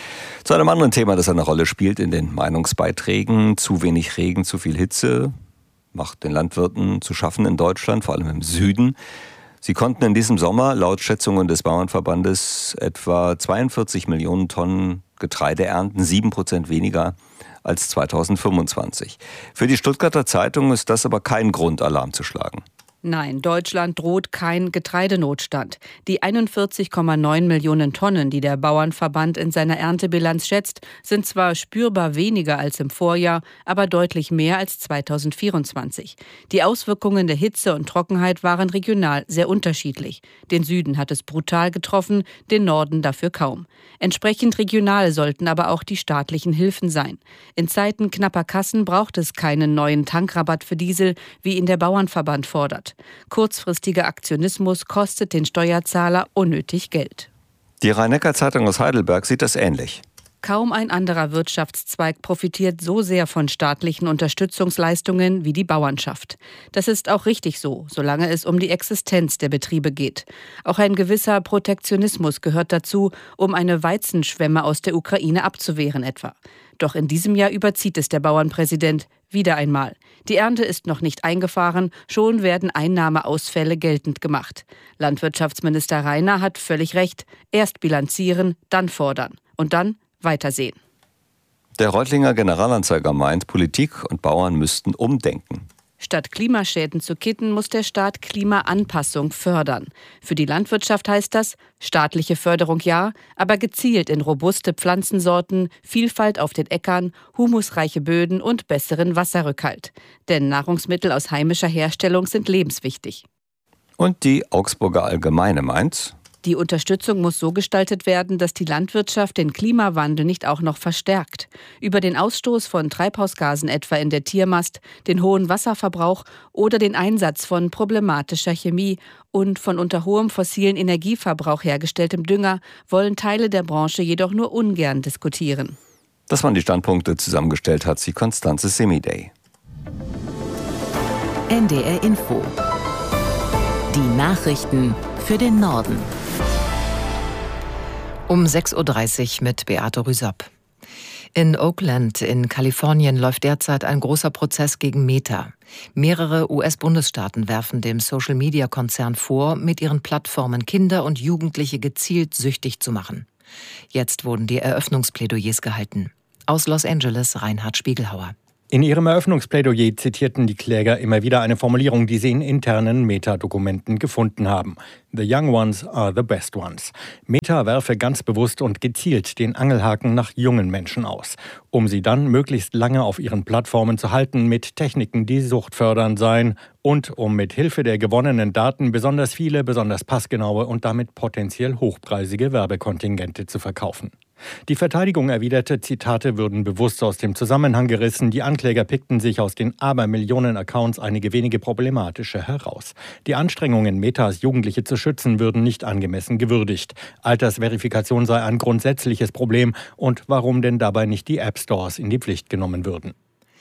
Zu einem anderen Thema, das eine Rolle spielt in den Meinungsbeiträgen. Zu wenig Regen, zu viel Hitze macht den Landwirten zu schaffen in Deutschland, vor allem im Süden. Sie konnten in diesem Sommer laut Schätzungen des Bauernverbandes etwa zweiundvierzig Millionen Tonnen Getreide ernten, sieben Prozent weniger als zweitausendfünfundzwanzig. Für die Stuttgarter Zeitung ist das aber kein Grund, Alarm zu schlagen. Nein, Deutschland droht kein Getreidenotstand. Die einundvierzig Komma neun Millionen Tonnen, die der Bauernverband in seiner Erntebilanz schätzt, sind zwar spürbar weniger als im Vorjahr, aber deutlich mehr als zweitausendvierundzwanzig. Die Auswirkungen der Hitze und Trockenheit waren regional sehr unterschiedlich. Den Süden hat es brutal getroffen, den Norden dafür kaum. Entsprechend regional sollten aber auch die staatlichen Hilfen sein. In Zeiten knapper Kassen braucht es keinen neuen Tankrabatt für Diesel, wie ihn der Bauernverband fordert. Kurzfristiger Aktionismus kostet den Steuerzahler unnötig Geld. Die Rhein-Neckar-Zeitung aus Heidelberg sieht das ähnlich. Kaum ein anderer Wirtschaftszweig profitiert so sehr von staatlichen Unterstützungsleistungen wie die Bauernschaft. Das ist auch richtig so, solange es um die Existenz der Betriebe geht. Auch ein gewisser Protektionismus gehört dazu, um eine Weizenschwemme aus der Ukraine abzuwehren etwa. Doch in diesem Jahr überzieht es der Bauernpräsident wieder einmal. Die Ernte ist noch nicht eingefahren, schon werden Einnahmeausfälle geltend gemacht. Landwirtschaftsminister Rainer hat völlig recht. Erst bilanzieren, dann fordern und dann weitersehen. Der Reutlinger Generalanzeiger meint, Politik und Bauern müssten umdenken. Statt Klimaschäden zu kitten, muss der Staat Klimaanpassung fördern. Für die Landwirtschaft heißt das, staatliche Förderung ja, aber gezielt in robuste Pflanzensorten, Vielfalt auf den Äckern, humusreiche Böden und besseren Wasserrückhalt. Denn Nahrungsmittel aus heimischer Herstellung sind lebenswichtig. Und die Augsburger Allgemeine meint, die Unterstützung muss so gestaltet werden, dass die Landwirtschaft den Klimawandel nicht auch noch verstärkt. Über den Ausstoß von Treibhausgasen etwa in der Tiermast, den hohen Wasserverbrauch oder den Einsatz von problematischer Chemie und von unter hohem fossilen Energieverbrauch hergestelltem Dünger wollen Teile der Branche jedoch nur ungern diskutieren. Das waren die Standpunkte, zusammengestellt hat sie Constanze Semidey. N D R Info. Die Nachrichten für den Norden. Um sechs Uhr dreißig mit Beate Rüsop. In Oakland in Kalifornien läuft derzeit ein großer Prozess gegen Meta. Mehrere U S-Bundesstaaten werfen dem Social-Media-Konzern vor, mit ihren Plattformen Kinder und Jugendliche gezielt süchtig zu machen. Jetzt wurden die Eröffnungsplädoyers gehalten. Aus Los Angeles Reinhard Spiegelhauer. In ihrem Eröffnungsplädoyer zitierten die Kläger immer wieder eine Formulierung, die sie in internen Meta-Dokumenten gefunden haben. The young ones are the best ones. Meta werfe ganz bewusst und gezielt den Angelhaken nach jungen Menschen aus, um sie dann möglichst lange auf ihren Plattformen zu halten mit Techniken, die suchtfördernd seien und um mit Hilfe der gewonnenen Daten besonders viele, besonders passgenaue und damit potenziell hochpreisige Werbekontingente zu verkaufen. Die Verteidigung erwiderte, Zitate würden bewusst aus dem Zusammenhang gerissen. Die Ankläger pickten sich aus den Abermillionen Accounts einige wenige problematische heraus. Die Anstrengungen, Metas Jugendliche zu schützen, würden nicht angemessen gewürdigt. Altersverifikation sei ein grundsätzliches Problem. Und warum denn dabei nicht die App-Stores in die Pflicht genommen würden?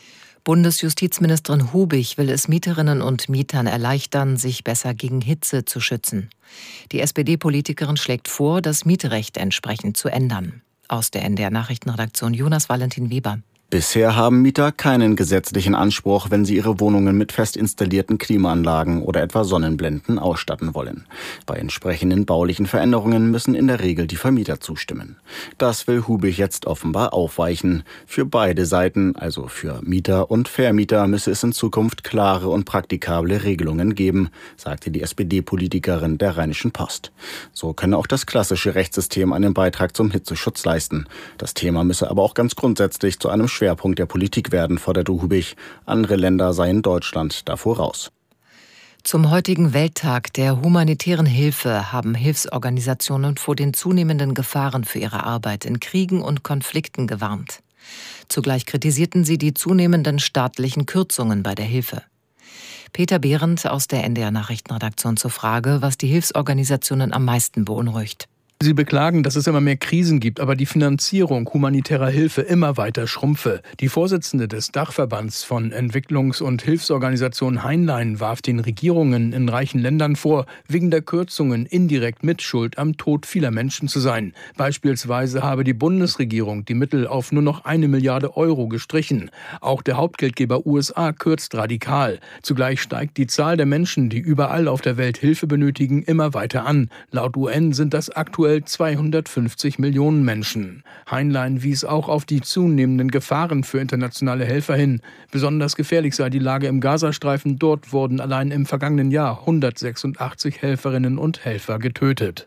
Bundesjustizministerin Hubig will es Mieterinnen und Mietern erleichtern, sich besser gegen Hitze zu schützen. Die S P D-Politikerin schlägt vor, das Mietrecht entsprechend zu ändern. Aus der N D R-Nachrichtenredaktion Jonas Valentin Weber. Bisher haben Mieter keinen gesetzlichen Anspruch, wenn sie ihre Wohnungen mit fest installierten Klimaanlagen oder etwa Sonnenblenden ausstatten wollen. Bei entsprechenden baulichen Veränderungen müssen in der Regel die Vermieter zustimmen. Das will Hubig jetzt offenbar aufweichen. Für beide Seiten, also für Mieter und Vermieter, müsse es in Zukunft klare und praktikable Regelungen geben, sagte die S P D-Politikerin der Rheinischen Post. So könne auch das klassische Rechtssystem einen Beitrag zum Hitzeschutz leisten. Das Thema müsse aber auch ganz grundsätzlich zu einem Schwerpunkt der Politik werden, forderte Hubig. Andere Länder seien Deutschland davor raus. Zum heutigen Welttag der humanitären Hilfe haben Hilfsorganisationen vor den zunehmenden Gefahren für ihre Arbeit in Kriegen und Konflikten gewarnt. Zugleich kritisierten sie die zunehmenden staatlichen Kürzungen bei der Hilfe. Peter Behrendt aus der N D R-Nachrichtenredaktion zur Frage, was die Hilfsorganisationen am meisten beunruhigt. Sie beklagen, dass es immer mehr Krisen gibt, aber die Finanzierung humanitärer Hilfe immer weiter schrumpfe. Die Vorsitzende des Dachverbands von Entwicklungs- und Hilfsorganisationen Heinlein warf den Regierungen in reichen Ländern vor, wegen der Kürzungen indirekt Mitschuld am Tod vieler Menschen zu sein. Beispielsweise habe die Bundesregierung die Mittel auf nur noch eine Milliarde Euro gestrichen. Auch der Hauptgeldgeber U S A kürzt radikal. Zugleich steigt die Zahl der Menschen, die überall auf der Welt Hilfe benötigen, immer weiter an. Laut U N sind das aktuell zweihundertfünfzig Millionen Menschen. Heinlein wies auch auf die zunehmenden Gefahren für internationale Helfer hin. Besonders gefährlich sei die Lage im Gazastreifen. Dort wurden allein im vergangenen Jahr hundertsechsundachtzig Helferinnen und Helfer getötet.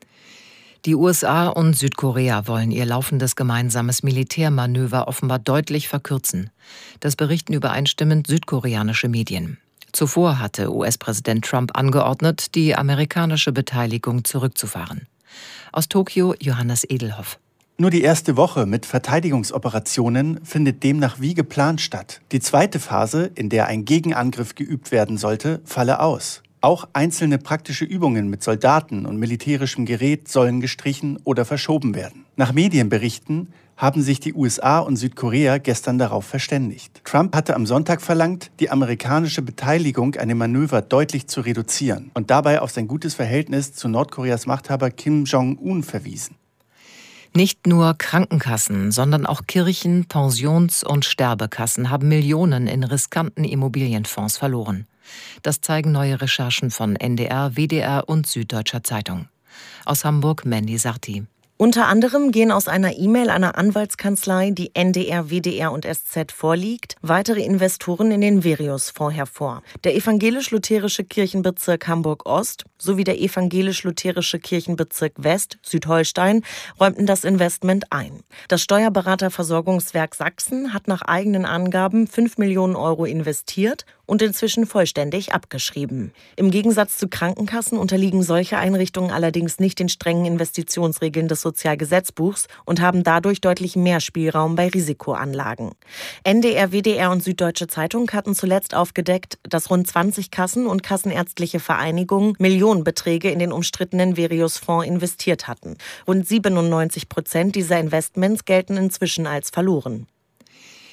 Die U S A und Südkorea wollen ihr laufendes gemeinsames Militärmanöver offenbar deutlich verkürzen. Das berichten übereinstimmend südkoreanische Medien. Zuvor hatte U S-Präsident Trump angeordnet, die amerikanische Beteiligung zurückzufahren. Aus Tokio Johannes Edelhoff. Nur die erste Woche mit Verteidigungsoperationen findet demnach wie geplant statt. Die zweite Phase, in der ein Gegenangriff geübt werden sollte, falle aus. Auch einzelne praktische Übungen mit Soldaten und militärischem Gerät sollen gestrichen oder verschoben werden. Nach Medienberichten haben sich die U S A und Südkorea gestern darauf verständigt. Trump hatte am Sonntag verlangt, die amerikanische Beteiligung an dem Manöver deutlich zu reduzieren und dabei auf sein gutes Verhältnis zu Nordkoreas Machthaber Kim Jong-un verwiesen. Nicht nur Krankenkassen, sondern auch Kirchen, Pensions- und Sterbekassen haben Millionen in riskanten Immobilienfonds verloren. Das zeigen neue Recherchen von N D R, W D R und Süddeutscher Zeitung. Aus Hamburg Mandy Sarti. Unter anderem gehen aus einer E-Mail einer Anwaltskanzlei, die N D R, W D R und S Z vorliegt, weitere Investoren in den Virius-Fonds hervor. Der evangelisch-lutherische Kirchenbezirk Hamburg-Ost sowie der evangelisch-lutherische Kirchenbezirk West, Südholstein, räumten das Investment ein. Das Steuerberaterversorgungswerk Sachsen hat nach eigenen Angaben fünf Millionen Euro investiert und inzwischen vollständig abgeschrieben. Im Gegensatz zu Krankenkassen unterliegen solche Einrichtungen allerdings nicht den strengen Investitionsregeln des Sozialgesetzbuchs und haben dadurch deutlich mehr Spielraum bei Risikoanlagen. N D R, W D R und Süddeutsche Zeitung hatten zuletzt aufgedeckt, dass rund zwanzig Kassen und kassenärztliche Vereinigungen Millionenbeträge in den umstrittenen Virius-Fonds investiert hatten. Rund siebenundneunzig Prozent dieser Investments gelten inzwischen als verloren.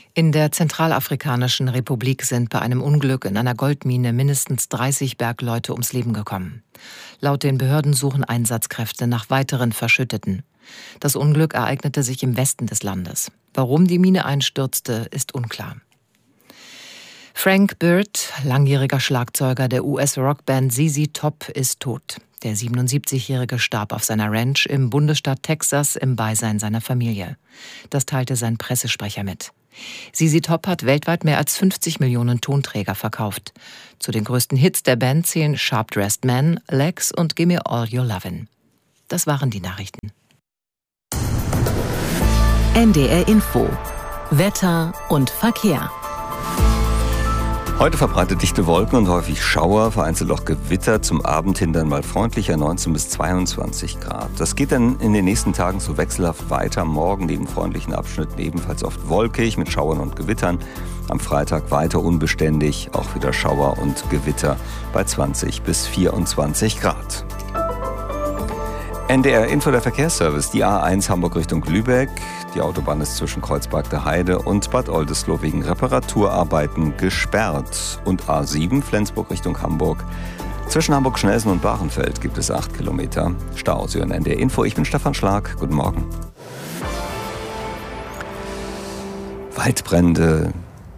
In der Zentralafrikanischen Republik sind bei einem Unglück in einer Goldmine mindestens dreißig Bergleute ums Leben gekommen. Laut den Behörden suchen Einsatzkräfte nach weiteren Verschütteten. Das Unglück ereignete sich im Westen des Landes. Warum die Mine einstürzte, ist unklar. Frank Bird, langjähriger Schlagzeuger der U S-Rockband Z Z Top, ist tot. Der siebenundsiebzigjährige starb auf seiner Ranch im Bundesstaat Texas im Beisein seiner Familie. Das teilte sein Pressesprecher mit. Z Z Top hat weltweit mehr als fünfzig Millionen Tonträger verkauft. Zu den größten Hits der Band zählen Sharp Dressed Man, Legs und Gimme All Your Lovin'. Das waren die Nachrichten. N D R Info. Wetter und Verkehr. Heute verbreitet dichte Wolken und häufig Schauer, vereinzelt auch Gewitter, zum Abend hin dann mal freundlicher neunzehn bis zweiundzwanzig Grad. Das geht dann in den nächsten Tagen so wechselhaft weiter. Morgen neben freundlichen Abschnitten ebenfalls oft wolkig mit Schauern und Gewittern. Am Freitag weiter unbeständig, auch wieder Schauer und Gewitter bei zwanzig bis vierundzwanzig Grad. N D R Info, der Verkehrsservice. Die A eins Hamburg Richtung Lübeck. Die Autobahn ist zwischen Kreuzberg der Heide und Bad Oldesloe wegen Reparaturarbeiten gesperrt. Und A sieben Flensburg Richtung Hamburg. Zwischen Hamburg-Schnelsen und Bahrenfeld gibt es acht Kilometer Stau. Sie hören N D R Info. Ich bin Stefan Schlag. Guten Morgen. Waldbrände,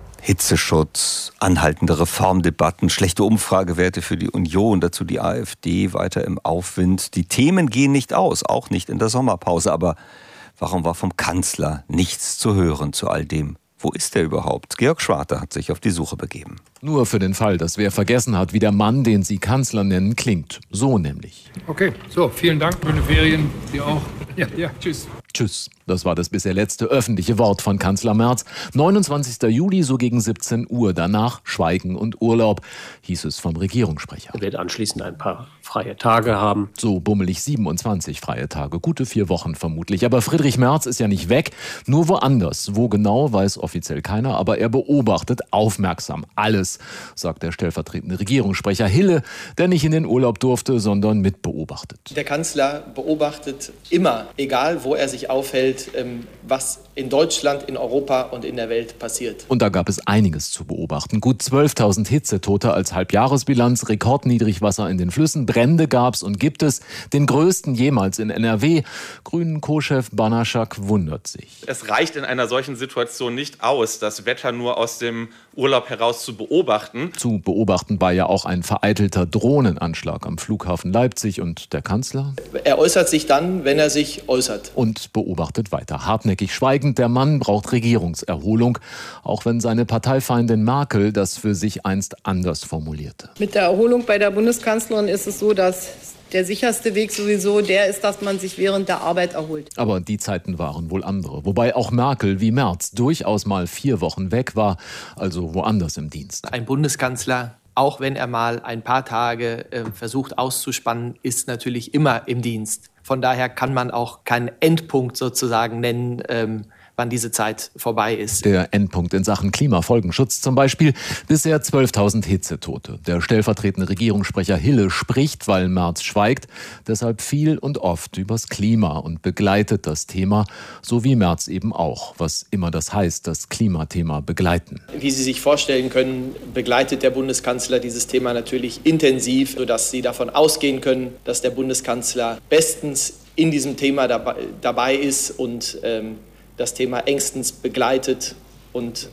Hitzeschutz, anhaltende Reformdebatten, schlechte Umfragewerte für die Union, dazu die AfD weiter im Aufwind. Die Themen gehen nicht aus, auch nicht in der Sommerpause. Aber warum war vom Kanzler nichts zu hören zu all dem? Wo ist er überhaupt? Georg Schwarte hat sich auf die Suche begeben. Nur für den Fall, dass wer vergessen hat, wie der Mann, den Sie Kanzler nennen, klingt. So nämlich. Okay, so, vielen Dank. Schöne Ferien. Sie auch. Ja, ja, tschüss. Tschüss. Das war das bisher letzte öffentliche Wort von Kanzler Merz. neunundzwanzigster Juli, so gegen siebzehn Uhr. Danach Schweigen und Urlaub, hieß es vom Regierungssprecher. Er wird anschließend ein paar freie Tage haben. So bummelig siebenundzwanzig freie Tage. Gute vier Wochen vermutlich. Aber Friedrich Merz ist ja nicht weg, nur woanders. Wo genau, weiß offiziell keiner. Aber er beobachtet aufmerksam alles, sagt der stellvertretende Regierungssprecher Hille, der nicht in den Urlaub durfte, sondern mitbeobachtet. Der Kanzler beobachtet immer, egal wo er sich aufhält, was in Deutschland, in Europa und in der Welt passiert. Und da gab es einiges zu beobachten. Gut zwölftausend Hitzetote als Halbjahresbilanz, Rekordniedrigwasser in den Flüssen, Brände gab's und gibt es, den größten jemals in N R W. Grünen Co-Chef Banaschak wundert sich. Es reicht in einer solchen Situation nicht aus, das Wetter nur aus dem Urlaub heraus zu beobachten. Zu beobachten war ja auch ein vereitelter Drohnenanschlag am Flughafen Leipzig und der Kanzler? Er äußert sich dann, wenn er sich äußert. Und beobachtet weiter. Hartnäckig schweigend, der Mann braucht Regierungserholung, auch wenn seine Parteifeindin Merkel das für sich einst anders formulierte. Mit der Erholung bei der Bundeskanzlerin ist es so, dass der sicherste Weg sowieso der ist, dass man sich während der Arbeit erholt. Aber die Zeiten waren wohl andere. Wobei auch Merkel wie Merz durchaus mal vier Wochen weg war, also woanders im Dienst. Ein Bundeskanzler, auch wenn er mal ein paar Tage äh, versucht auszuspannen, ist natürlich immer im Dienst. Von daher kann man auch keinen Endpunkt sozusagen nennen, ähm, wann diese Zeit vorbei ist. Der Endpunkt in Sachen Klimafolgenschutz zum Beispiel. Bisher zwölftausend Hitzetote. Der stellvertretende Regierungssprecher Hille spricht, weil Merz schweigt, deshalb viel und oft übers Klima und begleitet das Thema, so wie Merz eben auch, was immer das heißt, das Klimathema begleiten. Wie Sie sich vorstellen können, begleitet der Bundeskanzler dieses Thema natürlich intensiv, sodass Sie davon ausgehen können, dass der Bundeskanzler bestens in diesem Thema dabei, dabei ist und ähm, das Thema engstens begleitet und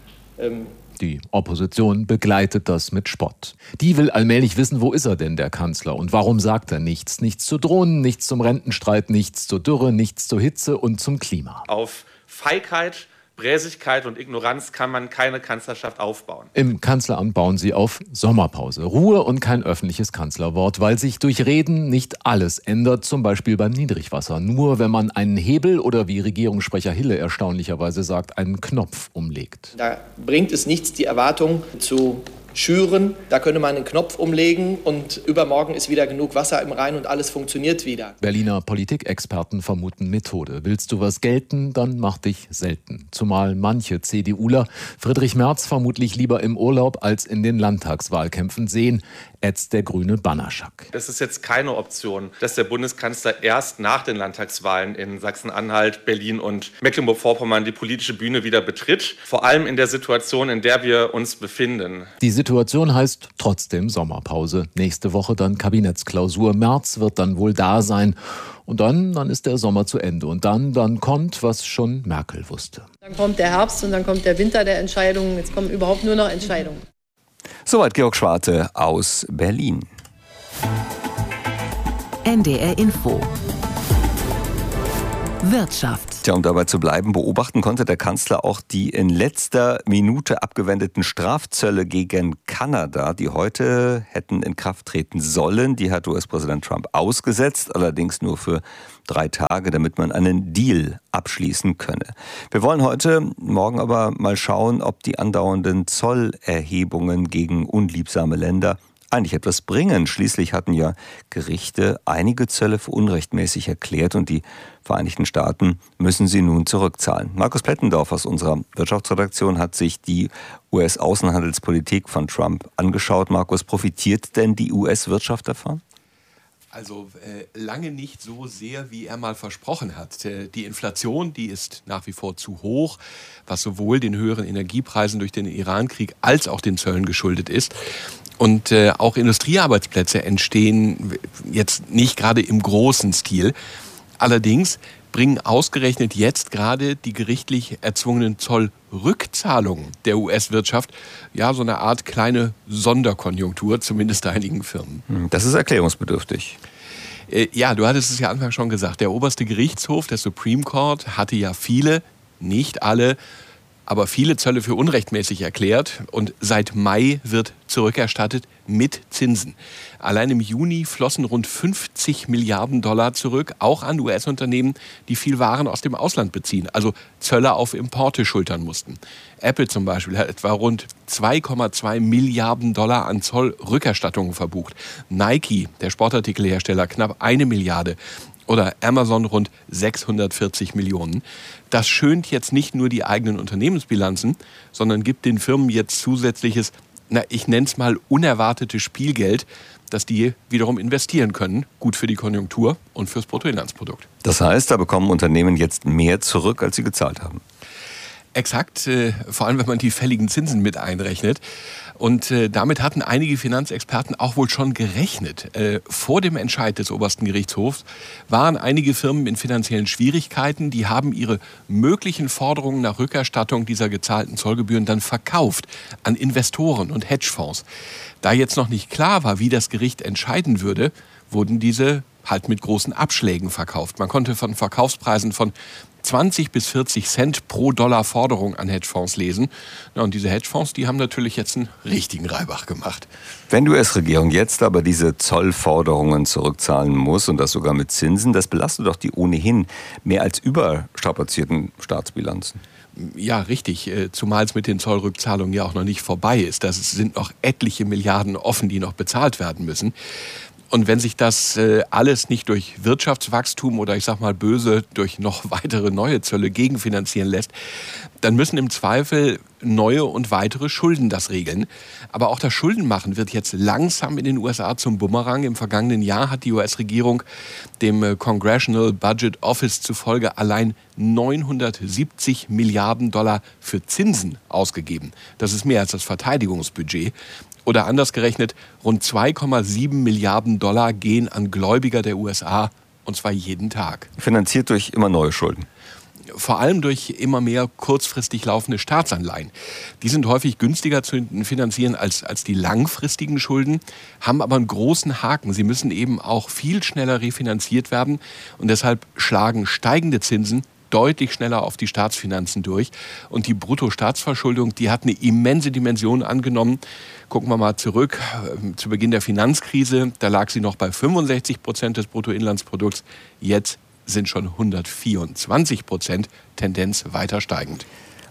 ähm Die Opposition begleitet das mit Spott. Die will allmählich wissen, wo ist er denn, der Kanzler? Und warum sagt er nichts? Nichts zu Drohnen, nichts zum Rentenstreit, nichts zur Dürre, nichts zur Hitze und zum Klima. Auf Feigheit, Bräsigkeit und Ignoranz kann man keine Kanzlerschaft aufbauen. Im Kanzleramt bauen sie auf Sommerpause. Ruhe und kein öffentliches Kanzlerwort, weil sich durch Reden nicht alles ändert, zum Beispiel beim Niedrigwasser. Nur wenn man einen Hebel oder, wie Regierungssprecher Hille erstaunlicherweise sagt, einen Knopf umlegt. Da bringt es nichts, die Erwartung zu schüren. Da könnte man einen Knopf umlegen und übermorgen ist wieder genug Wasser im Rhein und alles funktioniert wieder. Berliner Politikexperten vermuten Methode. Willst du was gelten, dann mach dich selten. Zumal manche CDUler Friedrich Merz vermutlich lieber im Urlaub als in den Landtagswahlkämpfen sehen, ätzt der grüne Bannerschack. Es ist jetzt keine Option, dass der Bundeskanzler erst nach den Landtagswahlen in Sachsen-Anhalt, Berlin und Mecklenburg-Vorpommern die politische Bühne wieder betritt. Vor allem in der Situation, in der wir uns befinden. Die Situation heißt trotzdem Sommerpause. Nächste Woche dann Kabinettsklausur. Merz wird dann wohl da sein. Und dann, dann ist der Sommer zu Ende. Und dann, dann kommt, was schon Merkel wusste. Dann kommt der Herbst und dann kommt der Winter der Entscheidungen. Jetzt kommen überhaupt nur noch Entscheidungen. Soweit Georg Schwarte aus Berlin. N D R Info. Wirtschaft. Tja, um dabei zu bleiben, beobachten konnte der Kanzler auch die in letzter Minute abgewendeten Strafzölle gegen Kanada, die heute hätten in Kraft treten sollen. Die hat U S-Präsident Trump ausgesetzt, allerdings nur für drei Tage, damit man einen Deal abschließen könne. Wir wollen heute Morgen aber mal schauen, ob die andauernden Zollerhebungen gegen unliebsame Länder eigentlich etwas bringen. Schließlich hatten ja Gerichte einige Zölle für unrechtmäßig erklärt und die Vereinigten Staaten müssen sie nun zurückzahlen. Markus Plettendorf aus unserer Wirtschaftsredaktion hat sich die U S-Außenhandelspolitik von Trump angeschaut. Markus, profitiert denn die U S-Wirtschaft davon? Also äh, lange nicht so sehr, wie er mal versprochen hat. Äh, die Inflation, die ist nach wie vor zu hoch, was sowohl den höheren Energiepreisen durch den Iran-Krieg als auch den Zöllen geschuldet ist. Und äh, auch Industriearbeitsplätze entstehen jetzt nicht gerade im großen Stil. Allerdings bringen ausgerechnet jetzt gerade die gerichtlich erzwungenen Zollrückzahlungen der U S-Wirtschaft ja so eine Art kleine Sonderkonjunktur, zumindest einigen Firmen. Das ist erklärungsbedürftig. Äh, ja, du hattest es ja anfangs schon gesagt. Der oberste Gerichtshof, der Supreme Court, hatte ja viele, nicht alle, aber viele Zölle für unrechtmäßig erklärt und seit Mai wird zurückerstattet mit Zinsen. Allein im Juni flossen rund fünfzig Milliarden Dollar zurück, auch an U S-Unternehmen, die viel Waren aus dem Ausland beziehen, also Zölle auf Importe schultern mussten. Apple zum Beispiel hat etwa rund zwei Komma zwei Milliarden Dollar an Zollrückerstattungen verbucht. Nike, der Sportartikelhersteller, knapp eine Milliarde. Oder Amazon rund sechshundertvierzig Millionen. Das schönt jetzt nicht nur die eigenen Unternehmensbilanzen, sondern gibt den Firmen jetzt zusätzliches, na, ich nenne es mal unerwartetes Spielgeld, das die wiederum investieren können. Gut für die Konjunktur und fürs Bruttoinlandsprodukt. Das heißt, da bekommen Unternehmen jetzt mehr zurück, als sie gezahlt haben. Exakt, äh, vor allem wenn man die fälligen Zinsen mit einrechnet. Und äh, damit hatten einige Finanzexperten auch wohl schon gerechnet. Äh, vor dem Entscheid des obersten Gerichtshofs waren einige Firmen in finanziellen Schwierigkeiten. Die haben ihre möglichen Forderungen nach Rückerstattung dieser gezahlten Zollgebühren dann verkauft an Investoren und Hedgefonds. Da jetzt noch nicht klar war, wie das Gericht entscheiden würde, wurden diese halt mit großen Abschlägen verkauft. Man konnte von Verkaufspreisen von zwanzig bis vierzig Cent pro Dollar Forderung an Hedgefonds lesen. Na, und diese Hedgefonds, die haben natürlich jetzt einen richtigen Reibach gemacht. Wenn die U S-Regierung jetzt aber diese Zollforderungen zurückzahlen muss und das sogar mit Zinsen, das belastet doch die ohnehin mehr als überstrapazierten Staatsbilanzen. Ja, richtig, zumal es mit den Zollrückzahlungen ja auch noch nicht vorbei ist. Das sind noch etliche Milliarden offen, die noch bezahlt werden müssen. Und wenn sich das äh, alles nicht durch Wirtschaftswachstum oder ich sag mal böse durch noch weitere neue Zölle gegenfinanzieren lässt, dann müssen im Zweifel neue und weitere Schulden das regeln. Aber auch das Schuldenmachen wird jetzt langsam in den U S A zum Bumerang. Im vergangenen Jahr hat die U S-Regierung dem Congressional Budget Office zufolge allein neunhundertsiebzig Milliarden Dollar für Zinsen ausgegeben. Das ist mehr als das Verteidigungsbudget. Oder anders gerechnet, rund zwei Komma sieben Milliarden Dollar gehen an Gläubiger der U S A, und zwar jeden Tag. Finanziert durch immer neue Schulden. Vor allem durch immer mehr kurzfristig laufende Staatsanleihen. Die sind häufig günstiger zu finanzieren als, als die langfristigen Schulden, haben aber einen großen Haken. Sie müssen eben auch viel schneller refinanziert werden und deshalb schlagen steigende Zinsen deutlich schneller auf die Staatsfinanzen durch. Und die Bruttostaatsverschuldung, die hat eine immense Dimension angenommen. Gucken wir mal zurück zu Beginn der Finanzkrise. Da lag sie noch bei fünfundsechzig Prozent des Bruttoinlandsprodukts. Jetzt sind schon hundertvierundzwanzig Prozent, Tendenz weiter steigend.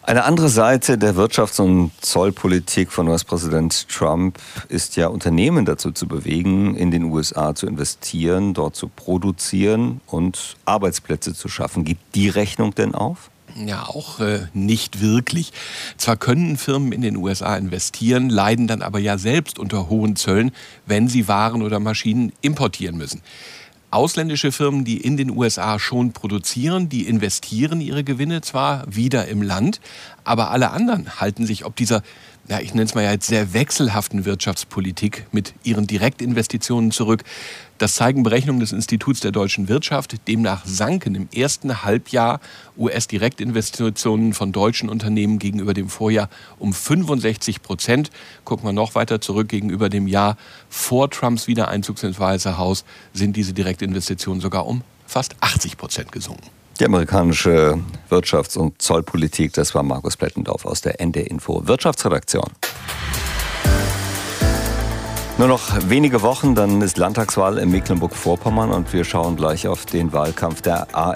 Eine andere Seite der Wirtschafts- und Zollpolitik von U S-Präsident Trump ist ja, Unternehmen dazu zu bewegen, in den U S A zu investieren, dort zu produzieren und Arbeitsplätze zu schaffen. Geht die Rechnung denn auf? Ja, auch äh, nicht wirklich. Zwar können Firmen in den U S A investieren, leiden dann aber ja selbst unter hohen Zöllen, wenn sie Waren oder Maschinen importieren müssen. Ausländische Firmen, die in den U S A schon produzieren, die investieren ihre Gewinne zwar wieder im Land, aber alle anderen halten sich ob dieser, ja, ich nenne es mal ja jetzt sehr wechselhaften Wirtschaftspolitik mit ihren Direktinvestitionen zurück. Das zeigen Berechnungen des Instituts der deutschen Wirtschaft. Demnach sanken im ersten Halbjahr U S-Direktinvestitionen von deutschen Unternehmen gegenüber dem Vorjahr um fünfundsechzig Prozent. Gucken wir noch weiter zurück, gegenüber dem Jahr vor Trumps Wiedereinzug ins Weiße Haus sind diese Direktinvestitionen sogar um fast achtzig Prozent gesunken. Die amerikanische Wirtschafts- und Zollpolitik, das war Markus Plettendorf aus der N D Info Wirtschaftsredaktion. Nur noch wenige Wochen, dann ist Landtagswahl in Mecklenburg-Vorpommern und wir schauen gleich auf den Wahlkampf der A